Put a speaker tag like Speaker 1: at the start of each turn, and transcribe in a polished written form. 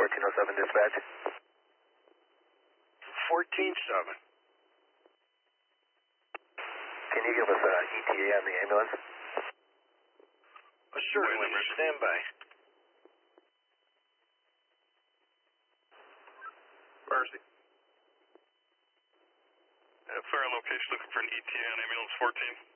Speaker 1: 1407 dispatch.
Speaker 2: 14-7.
Speaker 1: Can you give us an ETA on the ambulance?
Speaker 2: Certainly, stand by.
Speaker 3: Mercy. Fire location looking for an ETA on ambulance 14.